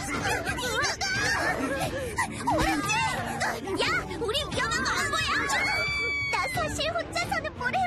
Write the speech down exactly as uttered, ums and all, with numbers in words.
오렌지! 야, 우리 위험한 거 안 보여? 나 사실 혼자서는 모르.